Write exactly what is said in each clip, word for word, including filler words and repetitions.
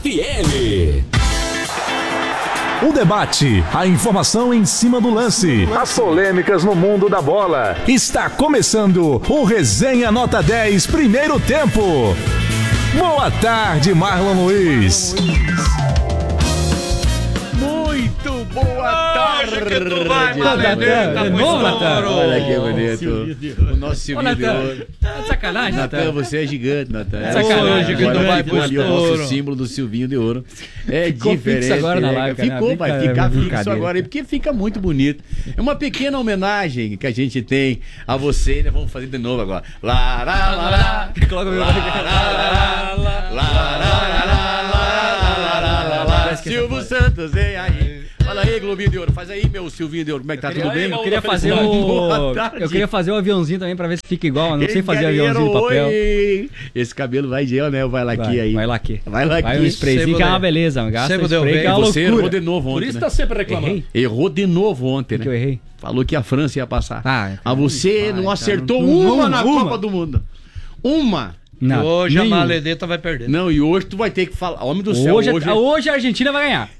F M. O debate, a informação em cima do lance, as polêmicas no mundo da bola. Está começando o Resenha Nota dez, primeiro tempo. Boa tarde, Marlon Luiz. Muito boa tarde. Que tu vai, Maledeta, Olha que bonito. O nosso Silvinho de Ouro. Tá de sacanagem, Natan, você é gigante, Natan. É sacanagem, que tu vai pro ali o nosso símbolo do Silvinho de Ouro. É Ficou diferente. fixo agora na live, Ficou, né? vai Brinca- ficar fixo brincadeira. agora aí, porque fica muito bonito. É uma pequena homenagem que a gente tem a você, né? Vamos fazer de novo agora. Lá, lá, lá, lá. Coloca o meu- Lá, lá, lá, lá, lá, lá, lá, lá, lá, lá, lá. Silvio Santos, vem aí. Fala aí, Globinho de Ouro. Faz aí, meu Silvinho de Ouro. Como é que tá? Tudo bem? Eu queria fazer Boa o. tarde. Eu queria fazer o aviãozinho também pra ver se fica igual. Eu não sei fazer Galera, aviãozinho de papel. oi. Esse cabelo vai gel, né? Vai lá aqui Vai, aí. vai lá aqui. Vai lá Vai um aqui. sprayzinho que é uma beleza. Gasta Sempre um deu spray bem. que é uma Você errou loucura. de novo Por ontem, isso né? tá sempre reclamando. Errei? Errou de novo ontem, O que eu né? errei? Falou que a França ia passar. Ah, Mas você vai, não tá, acertou não- uma não- na uma. Copa do Mundo. Uma. Não, Hoje a nenhum. Maledeta vai perder. Não, e hoje tu vai ter que falar. Homem do céu, Hoje, hoje... hoje a Argentina vai ganhar.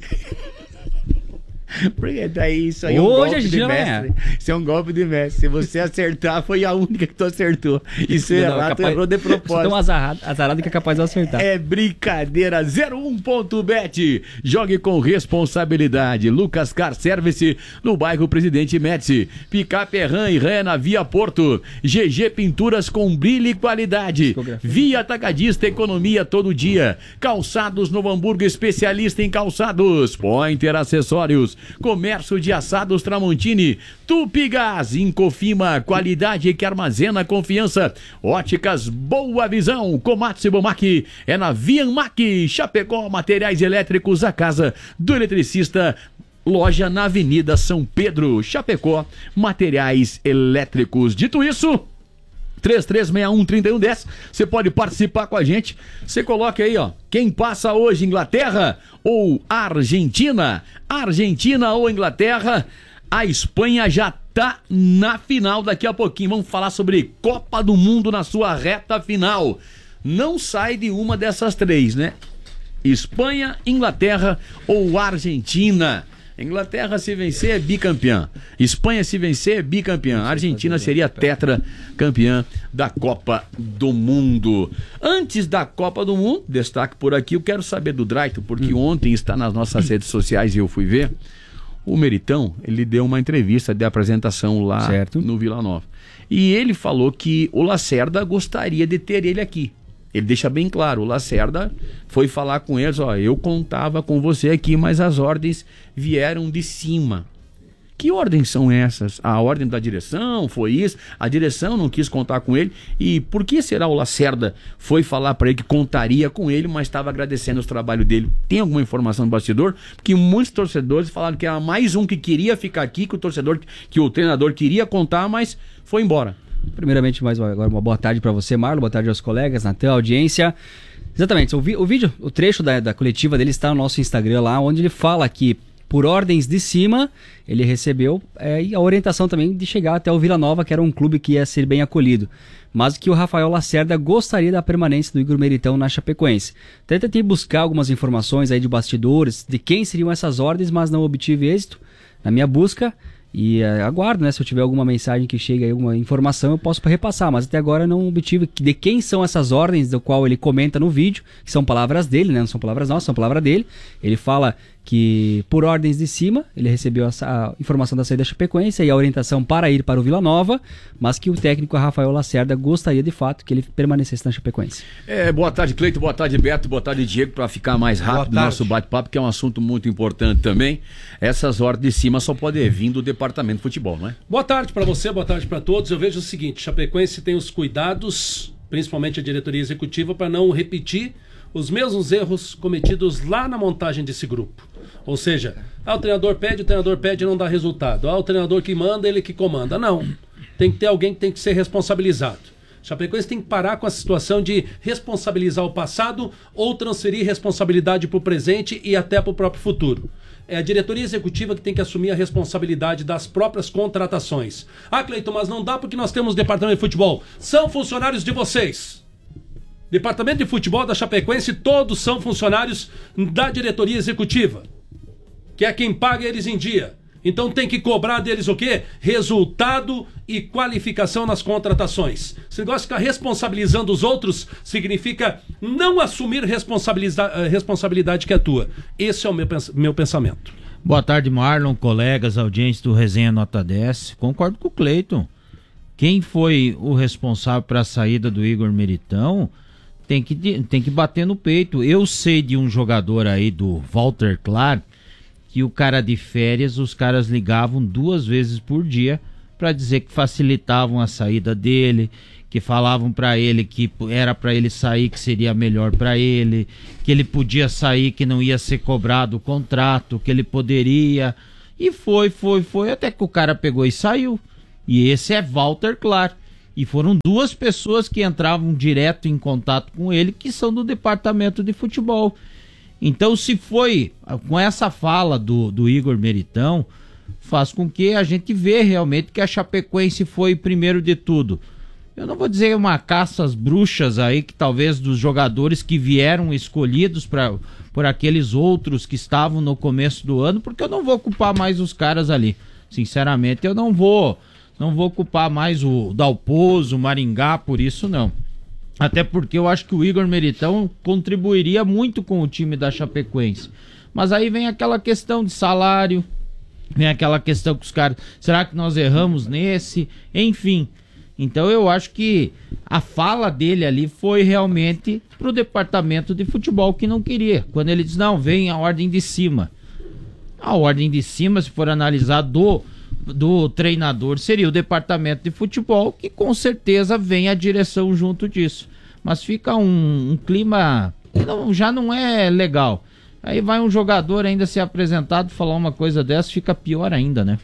Porque daí isso aí é um Hoje golpe a gente de não mestre. Isso é um golpe de mestre. Se você acertar, foi a única que tu acertou. E se Não, errar, tu capaz- errou de Sou tão propósito. azarado, azarado que é capaz de eu acertar. É brincadeira. zero um ponto bet. Jogue com responsabilidade. Lucas Car Service no bairro Presidente Médici. Picape Ram e Ram na Via Porto. G G Pinturas com brilho e qualidade. Discografia. Via Atacadista, economia todo dia. Calçados Novo Hamburgo, especialista em calçados. Pointer Acessórios. Comércio de assados Tramontini. Tupigás, Incofima, qualidade que armazena confiança. Óticas Boa Visão, Komatsu Bomac, é na Vianmac, Chapecó, materiais elétricos, a casa do eletricista. Loja na Avenida São Pedro, Chapecó, materiais elétricos. Dito isso, três três seis um, três um um zero, você pode participar com a gente. Você coloca aí, ó, quem passa hoje, Inglaterra ou Argentina? Argentina ou Inglaterra? A Espanha já tá na final daqui a pouquinho. Vamos falar sobre Copa do Mundo na sua reta final. Não sai de uma dessas três, né? Espanha, Inglaterra ou Argentina? Inglaterra, se vencer, é bicampeã. Espanha, se vencer, é bicampeã. Argentina seria tetra campeã da Copa do Mundo. Antes da Copa do Mundo, destaque por aqui, eu quero saber do Draito, porque ontem está nas nossas redes sociais e eu fui ver. O Meritão, ele deu uma entrevista de apresentação lá Certo. no Vila Nova. E ele falou que o Lacerda gostaria de ter ele aqui. Ele deixa bem claro, o Lacerda foi falar com eles, ó, eu contava com você aqui, mas as ordens vieram de cima. Que ordens são essas? A ordem da direção, foi isso? A direção não quis contar com ele. E por que será o Lacerda foi falar para ele que contaria com ele, mas estava agradecendo o trabalho dele? Tem alguma informação no bastidor? Porque muitos torcedores falaram que era mais um que queria ficar aqui, que o torcedor, que o treinador queria contar, mas foi embora. Primeiramente, mais uma, agora uma boa tarde pra você, Marlon, boa tarde aos colegas, Natan, audiência. Exatamente, o, vi, o vídeo, o trecho da, da coletiva dele está no nosso Instagram lá, onde ele fala que, por ordens de cima, ele recebeu é, e a orientação também de chegar até o Vila Nova, que era um clube que ia ser bem acolhido. Mas que o Rafael Lacerda gostaria da permanência do Igor Meritão na Chapecoense. Até tentei buscar algumas informações aí de bastidores, de quem seriam essas ordens, mas não obtive êxito na minha busca. E uh, aguardo, né? Se eu tiver alguma mensagem que chegue aí, alguma informação, eu posso repassar. Mas até agora eu não obtive de quem são essas ordens, do qual ele comenta no vídeo, que são palavras dele, né? Não são palavras nossas, são palavras dele. Ele fala que, por ordens de cima, ele recebeu a, a informação da saída da Chapecoense e a orientação para ir para o Vila Nova, mas que o técnico Rafael Lacerda gostaria de fato que ele permanecesse na Chapecoense. É, boa tarde, Cleito, boa tarde, Beto, boa tarde, Diego, para ficar mais rápido o nosso bate-papo, que é um assunto muito importante também. Essas ordens de cima só podem vir do departamento de futebol, não é? Boa tarde pra você, boa tarde pra todos. Eu vejo o seguinte, Chapecoense tem os cuidados, principalmente a diretoria executiva, para não repetir os mesmos erros cometidos lá na montagem desse grupo. Ou seja, ah, o treinador pede, o treinador pede e não dá resultado. Ah, o treinador que manda, ele que comanda. Não, tem que ter alguém que tem que ser responsabilizado. Chapecoense tem que parar com a situação de responsabilizar o passado ou transferir responsabilidade para o presente e até para o próprio futuro. É a diretoria executiva que tem que assumir a responsabilidade das próprias contratações. Ah, Cleiton, mas não dá porque nós temos departamento de futebol. São funcionários de vocês. Departamento de futebol da Chapecoense, todos são funcionários da diretoria executiva, que é quem paga eles em dia. Então tem que cobrar deles o quê? Resultado e qualificação nas contratações. Esse negócio de ficar responsabilizando os outros significa não assumir responsabilidade, responsabilidade que é tua. Esse é o meu, meu pensamento. Boa tarde, Marlon, colegas, audiência do Resenha Nota dez. Concordo com o Cleiton. Quem foi o responsável para a saída do Igor Meritão tem que, tem que bater no peito. Eu sei de um jogador aí, do Walter Clark, que o cara de férias, os caras ligavam duas vezes por dia para dizer que facilitavam a saída dele, que falavam para ele que era para ele sair, que seria melhor para ele, que ele podia sair, que não ia ser cobrado o contrato, que ele poderia. E foi, foi, foi, até que o cara pegou e saiu. E esse é Walter Clark. E foram duas pessoas que entravam direto em contato com ele, que são do departamento de futebol. Então, se foi com essa fala do, do Igor Meritão, faz com que a gente vê realmente que a Chapecoense foi primeiro de tudo. Eu não vou dizer uma caça às bruxas aí, que talvez dos jogadores que vieram escolhidos pra, por aqueles outros que estavam no começo do ano, porque eu não vou culpar mais os caras ali. Sinceramente, eu não vou, não vou culpar mais o Dalpozo, o Maringá, por isso não. Até porque eu acho que o Igor Meritão contribuiria muito com o time da Chapecoense. Mas aí vem aquela questão de salário, vem aquela questão que os caras... Será que nós erramos nesse? Enfim. Então eu acho que a fala dele ali foi realmente pro departamento de futebol, que não queria. Quando ele diz, não, vem a ordem de cima. A ordem de cima, se for analisar do... do treinador, seria o departamento de futebol, que com certeza vem a direção junto disso. Mas fica um, um clima que não, já não é legal. Aí vai um jogador ainda ser apresentado, falar uma coisa dessa, fica pior ainda, né?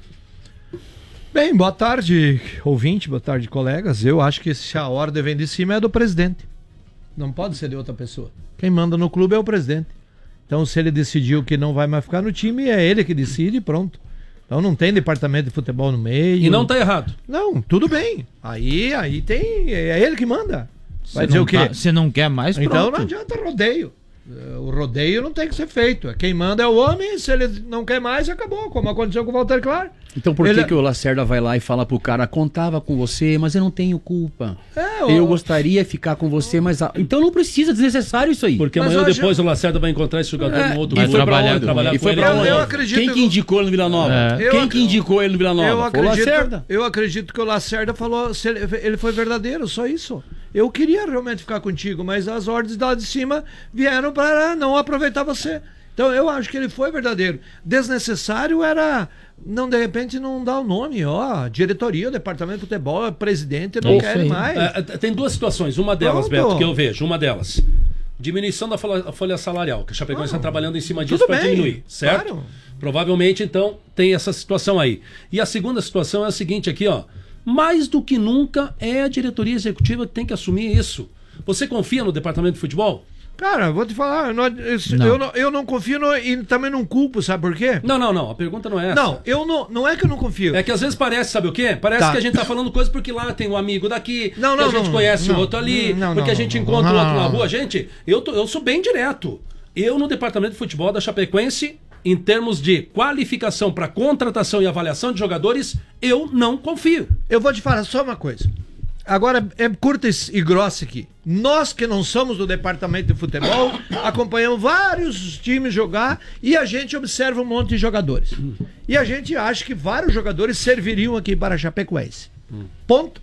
Bem, boa tarde, ouvinte, boa tarde, colegas. Eu acho que se a ordem vem de cima é do presidente. Não pode ser de outra pessoa. Quem manda no clube é o presidente. Então, se ele decidiu que não vai mais ficar no time, é ele que decide e pronto. Então não tem departamento de futebol no meio. E não tá errado. Não, tudo bem. Aí, aí tem. É ele que manda. Vai dizer o quê? Tá, você não quer mais, pronto. Então não adianta rodeio. O rodeio não tem que ser feito. Quem manda é o homem, se ele não quer mais, acabou. Como aconteceu com o Walter Clark. Então por ele... que, que o Lacerda vai lá e fala pro cara, contava com você, mas eu não tenho culpa. É, eu o... gostaria de ficar com você, mas... Então não precisa, desnecessário isso aí. Porque mas amanhã ou hoje... depois o Lacerda vai encontrar esse jogador é, no outro e clube. foi pra onde? Trabalhar E foi com pra ele. onde? Eu, eu acredito... Quem que indicou ele no Vila Nova? É. Quem ac... que indicou ele no Vila Nova? Eu Foi o acredito, Lacerda. eu acredito que o Lacerda falou, se ele, ele foi verdadeiro, só isso. Eu queria realmente ficar contigo, mas as ordens lá de cima vieram para não aproveitar você. Então eu acho que ele foi verdadeiro. Desnecessário era, não, de repente não dá o nome, ó, diretoria, departamento de futebol, presidente, não É quer mais. É, tem duas situações, uma delas, Pronto. Beto, que eu vejo, uma delas. Diminuição da folha, folha salarial, que a Chapecoense está trabalhando em cima disso para diminuir, certo? Claro. Provavelmente, então, tem essa situação aí. E a segunda situação é a seguinte aqui, ó. Mais do que nunca é a diretoria executiva que tem que assumir isso. Você confia no departamento de futebol? Cara, vou te falar, eu não, eu, Não. eu não, eu não confio no, e também não culpo, sabe por quê? Não, não, não. A pergunta não é essa. Não, eu não, não é que eu não confio. É que às vezes parece, sabe o quê? Parece Tá. que a gente tá falando coisa porque lá tem um amigo daqui, Não, que não, a gente não, conhece não, o outro ali, não, não, porque a não, gente não, encontra o não, outro na não, rua. não. Gente, eu, tô, eu sou bem direto. Eu, no departamento de futebol da Chapecoense, em termos de qualificação para contratação e avaliação de jogadores, eu não confio. Eu vou te falar só uma coisa. Agora é curta e grossa aqui. Nós que não somos do departamento de futebol, acompanhamos vários times jogar e a gente observa um monte de jogadores. E a gente acha que vários jogadores serviriam aqui para a Chapecoense. Ponto.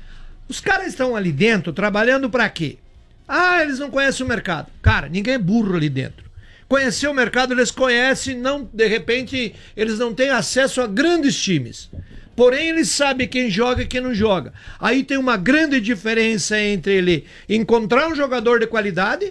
Os caras estão ali dentro trabalhando para quê? Ah, eles não conhecem o mercado. Cara, ninguém é burro ali dentro. Conhecer o mercado, eles conhecem, não, de repente, eles não têm acesso a grandes times. Porém, ele sabe quem joga e quem não joga. Aí tem uma grande diferença entre ele encontrar um jogador de qualidade,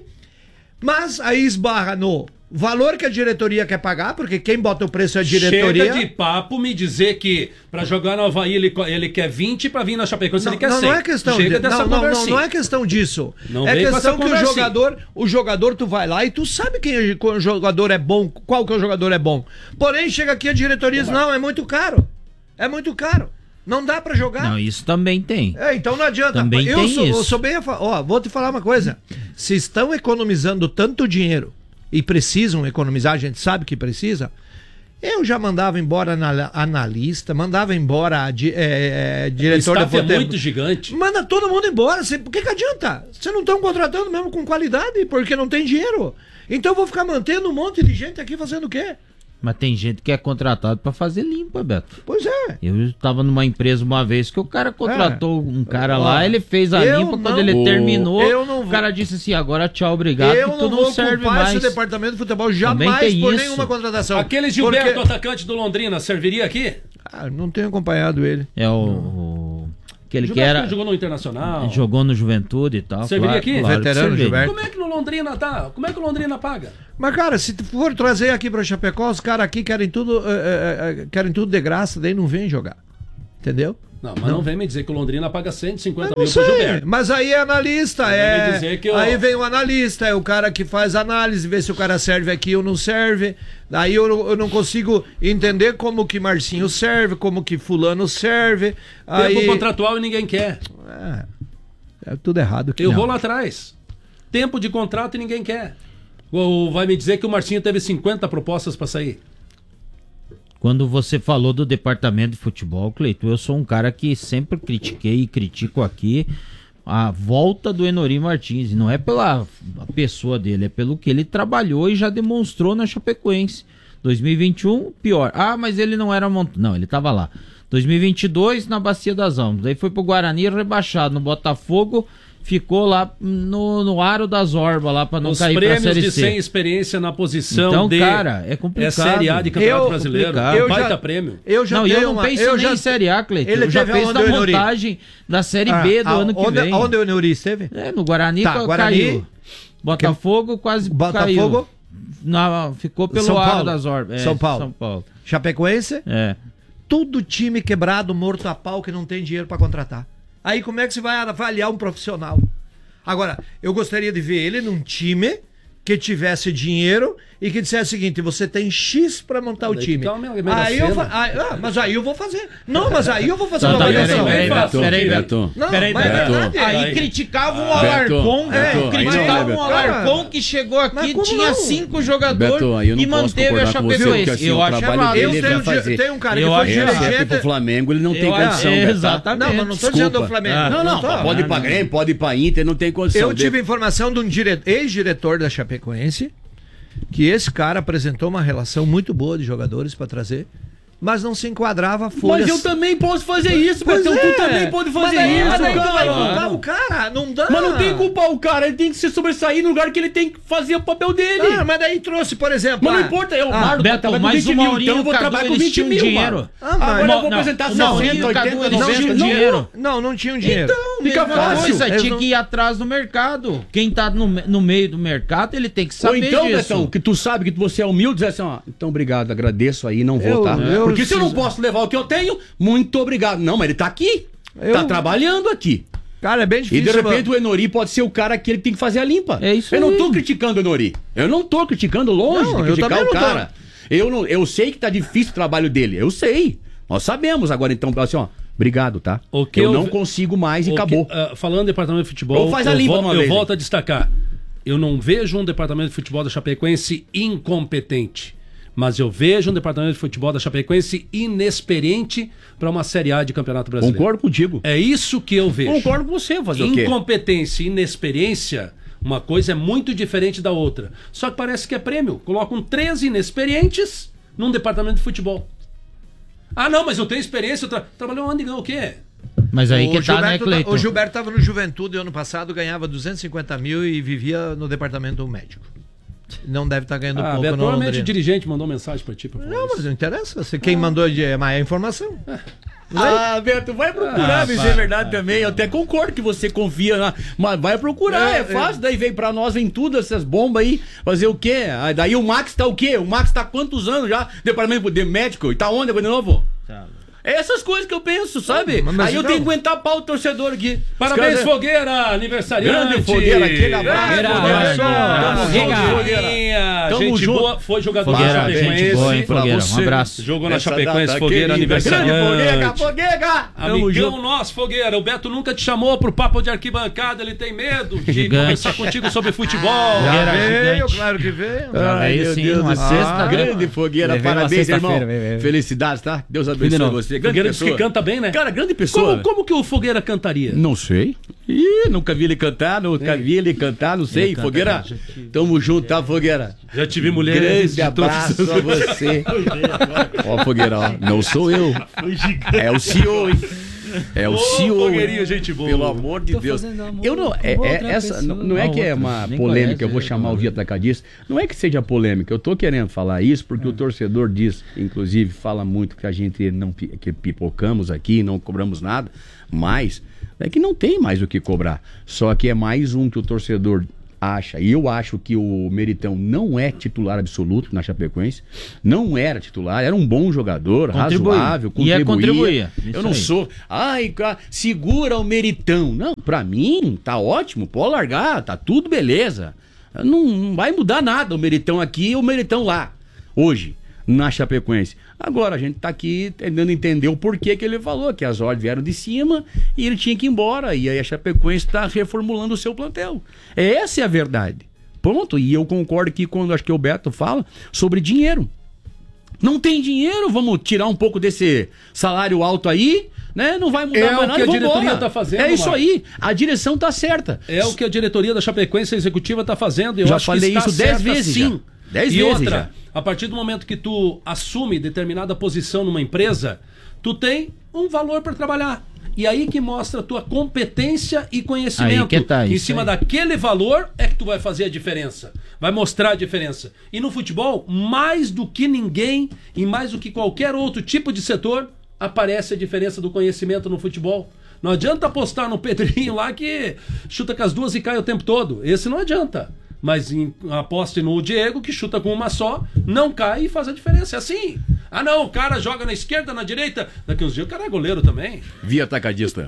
mas aí esbarra no valor que a diretoria quer pagar, porque quem bota o preço é a diretoria. Chega de papo me dizer que pra jogar no Havaí ele, ele quer vinte, pra vir na Chapecoense ele quer não, cem. não é questão Chega de, dessa não, não, não, conversinha. não é questão disso. Não é vem com questão essa que o conversinha. jogador, o jogador tu vai lá e tu sabe quem é- qual jogador é bom, qual que é o jogador é bom. Porém chega aqui a diretoria diz, não, é muito caro. É muito caro. Não dá pra jogar. Não, isso também tem. É, então não adianta. Também eu, tem sou, isso. eu sou bem a fa... Ó, vou te falar uma coisa. Se estão economizando tanto dinheiro e precisam economizar, a gente sabe que precisa, eu já mandava embora anal- analista, mandava embora di- é, é, O diretor de staff é futebol. muito gigante. Manda todo mundo embora. Cê- Por que, que adianta? Vocês não estão contratando mesmo com qualidade, porque não tem dinheiro. Então eu vou ficar mantendo um monte de gente aqui fazendo o quê? Mas tem gente que é contratado pra fazer limpa, Beto. Pois é. Eu estava numa empresa uma vez que o cara contratou um cara Ó, lá, ele fez a eu limpa, não- quando ele terminou, eu não o vou- cara disse assim, agora tchau, obrigado, eu que não tu não vou serve culpar mais. esse departamento de futebol Também jamais tem por isso. nenhuma contratação. Aquele Gilberto, Porque- atacante do Londrina, serviria aqui? Ah, não tenho acompanhado ele. É o... o- aquele que Gilberto era... jogou no Internacional. Jogou no Juventude e tal. Serviria aqui? que Veterano serviria. Gilberto. Como é que no Londrina tá? Como é que o Londrina paga? Mas, cara, se tu for trazer aqui pra Chapecó, os caras aqui querem tudo, eh, eh, eh, querem tudo de graça, daí não vem jogar. Entendeu? Não, mas não, vem me dizer que o Londrina paga cento e cinquenta Eu não mil pro sei, Gilberto. mas aí é analista, Não é. vai me dizer que eu- Aí vem o analista, é o cara que faz análise, vê se o cara serve aqui ou não serve. Daí eu, não- eu não consigo entender como que Marcinho serve, como que fulano serve. Aí Tempo contratual e ninguém quer. é, é tudo errado. Que Eu não. vou lá atrás. Tempo de contrato e ninguém quer. Ou vai me dizer que o Marcinho teve cinquenta propostas pra sair? Quando você falou do departamento de futebol, Cleiton, eu sou um cara que sempre critiquei e critico aqui a volta do Enory Martins. E não é pela a pessoa dele, é pelo que ele trabalhou e já demonstrou na Chapecoense. dois mil e vinte e um, pior. Ah, mas ele não era montado. Não, ele tava lá. dois mil e vinte e dois, na Bacia das Almas. Daí foi pro Guarani rebaixado. No Botafogo, ficou lá no, no aro das Orbas, lá pra não Os cair pra prêmios Série de C. sem experiência na posição Então, de... cara, é complicado. É Série A de Campeonato Eu- Brasileiro. complicado. Eu Baita já- prêmio. Eu já Não, e eu tenho não uma- penso eu nem já- em Série A, Cleiton. Ele Eu já teve penso aonde na o Enory? montagem da Série Ah, B do ah, ano que onde, vem. Onde o Enory esteve? É, no Guarani, Tá, ca- Guarani. caiu. Botafogo quase Botafogo. caiu. Na, ficou pelo São aro Paulo. das Orbas. É, São Paulo. São Paulo. Chapecoense? É. Tudo time quebrado, morto a pau, que não tem dinheiro pra contratar. Aí como é que você vai avaliar um profissional? Agora, eu gostaria de ver ele num time que tivesse dinheiro e que dissesse o seguinte: você tem X pra montar o Daí time. que tá uma mega Aí eu cena. fa- aí- ah, mas aí eu vou fazer. Não, mas aí eu vou fazer Tá, uma tá, avaliação. peraí, peraí, Beto, peraí, Beto. Não, Peraí, mas é Beto. verdade. Aí Aí. criticavam o Beto, Alarcon, Beto, é, aí não, criticavam Beto. o Alarcon que chegou Mas aqui, como tinha não? cinco jogadores Beto, aí eu não e posso manteve a concordar com você, porque Chapecoense. assim, Eu o acho trabalho errado. dele Eu ele tenho, vai fazer. di- tenho um cara Eu que foi acho É, se é dirigente. pro Flamengo, ele não tem Eu acho- condição, Beto, tá? exatamente. Não, mas não tô dizendo do Desculpa. Flamengo. Não, não, tô. pode ir pra Grêmio, pode ir pra Inter, não tem condição. Eu tive De- informação de um dire- ex-diretor da Chapecoense que esse cara apresentou uma relação muito boa de jogadores pra trazer, mas não se enquadrava a folhas. Mas eu também posso fazer isso, Pois Betão. é. Tu também pode Mas fazer daí- isso, mas daí tu vai cara. culpar o cara, não dá. Mas não tem que culpar o cara, ele tem que se sobressair no lugar que ele tem que fazer o papel dele. Ah, mas daí trouxe, por exemplo. Mas não ah, importa, eu, ah, Marlon, Beto, trabalho com mas vinte o mil, Maurinho então eu vou e o trabalhar Cadu, com eles vinte tinham mil, dinheiro. Marlon. Ah, mas- Agora eu vou Não, apresentar o Maurinho sessenta, e o Cadu, oitenta, eles noventa tinham não, dinheiro. Não, não tinha um dinheiro. Então, Fica mesma fácil. coisa, Eles tinha não- que ir atrás do mercado. Quem tá no, me- no meio do mercado, ele tem que Ou saber então, disso. Betão, que tu sabe que você é humilde, dizer assim, ó, então obrigado, agradeço aí, não vou, Eu- tá? eu Porque se eu não preciso- posso levar o que eu tenho, muito obrigado. Não, mas ele tá aqui, Eu- tá trabalhando aqui. Cara, é bem E difícil. de repente o Enory pode ser o cara que ele tem que fazer a limpa. É isso Eu não aí. tô criticando o Enory. Eu não tô criticando, longe Não, de eu criticar também o não tô. cara. Eu, não, eu sei que tá difícil o trabalho dele, eu sei. Nós sabemos agora, então, assim, ó, obrigado, tá? O que eu, eu não vi- consigo mais e O que- acabou. ah, falando do departamento de futebol, Ou faz a eu, limpa vol- uma eu vez, volto a destacar. Eu não vejo um departamento de futebol da Chapecoense incompetente, mas eu vejo um departamento de futebol da Chapecoense inexperiente para uma Série A de Campeonato Brasileiro. Concordo contigo. É isso que eu vejo. Concordo com você, fazer o quê? Incompetência e inexperiência, uma coisa é muito diferente da outra. Só que parece que é prêmio. Colocam treze inexperientes num departamento de futebol. Ah, não, mas eu tenho experiência. Eu tra... Trabalhou onde? Ganhou o quê? Mas aí O que tá, né, Gilberto, Cleiton? o Gilberto tava no Juventude ano passado, ganhava duzentos e cinquenta mil e vivia no departamento médico. Não deve estar ganhando Ah, pouco Beto, no provavelmente o Londrina. dirigente mandou mensagem pra ti. Pra falar Não, isso. mas não interessa. Você, quem mandou de, é mais informação. Ah, Beto, vai procurar Ah, ver se vai, é verdade também. Eu até concordo que você confia, na... mas vai procurar, É, é, fácil. Daí vem pra nós, vem tudo, essas bombas aí. Fazer o quê? Aí daí o Max tá o quê? O Max tá há quantos anos já? Departamento de médico? E tá onde agora de novo? É essas coisas que eu penso, sabe? Mas, mas Aí eu não. tenho que aguentar pau do torcedor aqui. Parabéns, Os caras- Fogueira, aniversariante. Grande Fogueira, aquele abraço. Grande Fogueira. Tamo Fogueira. junto, Fogueirinha. Tamo Gente junto. boa, foi jogador da Fogueira, Chapecoense. gente boa, hein, pra Fogueira? Um você. abraço. Jogou na Essa Chapecoense, data Fogueira, querida. aniversariante. Grande Fogueira, Fogueira. Tamo Amigão junto. nosso, Fogueira. O Beto nunca te chamou pro papo de arquibancada, ele tem medo de Gigante. conversar contigo sobre futebol. Já Fogueira veio, gigante. claro que veio. Já Ai, veio meu sim, Deus numa do céu. sexta. Grande Fogueira, Levei uma parabéns, irmão. sexta-feira, vem, vem. Felicidades, tá? Deus abençoe Cuida não. você. Grande Fogueira diz pessoa. que canta bem, né? Cara, grande pessoa. Como, como que o Fogueira cantaria? Não sei. Ih, nunca vi ele cantar, nunca vi ele cantar, não sei. canta Fogueira, bem. tamo junto, tá, Fogueira? Já tive mulheres Grande de todos abraço os- a você. Ó, Fogueira, ó, não sou eu. É o C E O, hein? É o Ô, C E O. Fogueirinha, hein? gente boa. Pelo amor de Tô Deus. fazendo amor Eu não, é, com é- outra essa, não, pessoa. não é que é Outra, uma nem polêmica, conhece eu vou ele, chamar o Fogueira. Via Atacadista. Não é que seja polêmica, eu tô querendo falar isso porque o torcedor diz, inclusive, fala muito que a gente não pi- que pipocamos aqui, não cobramos nada, mas é que não tem mais o que cobrar. Só que é mais um que o torcedor acha, e eu acho que o Meritão não é titular absoluto na Chapecoense, não era titular, era um bom jogador, Contribuía. razoável, Ia contribuía. contribuir, Eu isso não aí. sou, ai, cara, segura o Meritão. Não, pra mim tá ótimo, pode largar, tá tudo beleza. Não, não vai mudar nada o Meritão aqui e o Meritão lá, hoje, na Chapecoense. Agora a gente tá aqui tentando entender o porquê que ele falou, que as ordens vieram de cima e ele tinha que ir embora. E aí a Chapecoense tá reformulando o seu plantel. Essa é a verdade. Ponto. E eu concordo aqui quando acho que o Beto fala sobre dinheiro. Não tem dinheiro, vamos tirar um pouco desse salário alto aí, né? Não vai mudar É mais o nada. que a vambora. diretoria tá fazendo, É isso Marcos. aí. A direção tá certa. É o que a diretoria da Chapecoense Executiva está fazendo. Eu Já acho falei que está isso dez certa, vezes sim. já. Dez e vezes outra, já. a partir do momento que tu assume determinada posição numa empresa, tu tem um valor para trabalhar. E aí que mostra a tua competência e conhecimento. Aí que tá, em isso cima aí. daquele valor é que tu vai fazer a diferença. Vai mostrar a diferença. E no futebol, mais do que ninguém e mais do que qualquer outro tipo de setor, aparece a diferença do conhecimento no futebol. Não adianta apostar no Pedrinho lá que chuta com as duas e cai o tempo todo. Esse não adianta. Mas em, aposte no Diego, que chuta com uma só, não cai e faz a diferença. É assim. Ah não, o cara joga na esquerda, na direita. Daqui uns dias o cara é goleiro também. Via Atacadista.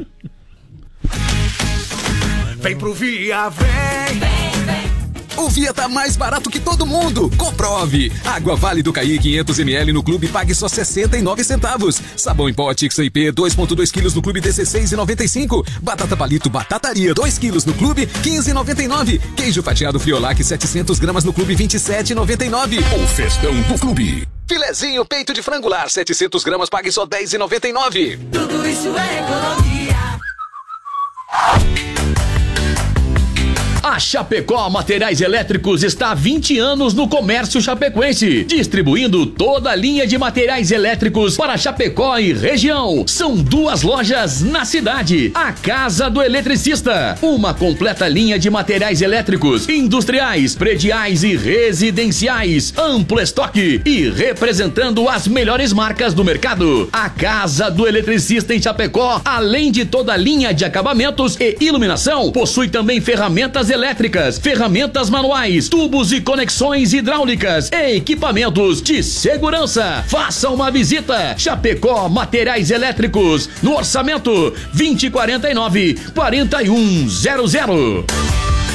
Vem pro Via, vem! O Via tá mais barato que todo mundo. Comprove. Água Vale do Caí quinhentos mililitros no clube pague só sessenta e nove centavos. Sabão em pó Tix I P dois vírgula dois quilos no clube dezesseis reais e noventa e cinco. Batata palito Batataria dois quilos no clube quinze reais e noventa e nove. Queijo fatiado Friolac setecentos gramas no clube vinte e sete reais e noventa e nove. O festão do clube. Filezinho peito de frangular setecentos gramas pague só dez reais e noventa e nove. Tudo isso é economia. A Chapecó Materiais Elétricos está há vinte anos no comércio chapecoense, distribuindo toda a linha de materiais elétricos para Chapecó e região. São duas lojas na cidade. A Casa do Eletricista, uma completa linha de materiais elétricos, industriais, prediais e residenciais. Amplo estoque e representando as melhores marcas do mercado. A Casa do Eletricista em Chapecó, além de toda a linha de acabamentos e iluminação, possui também ferramentas elétricas, ferramentas manuais, tubos e conexões hidráulicas e equipamentos de segurança. Faça uma visita. Chapecó Materiais Elétricos, no orçamento vinte e quarenta e nove, quarenta e um zero zero.